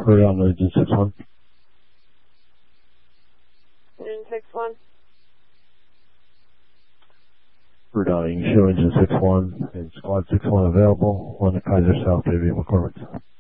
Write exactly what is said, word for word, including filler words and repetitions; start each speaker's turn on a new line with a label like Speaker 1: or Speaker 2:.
Speaker 1: Hurry on Engine six one.
Speaker 2: Engine six one.
Speaker 1: Hurry on, you can show Engine six one and Squad six one available on the Kaiser South Aviation McCormick.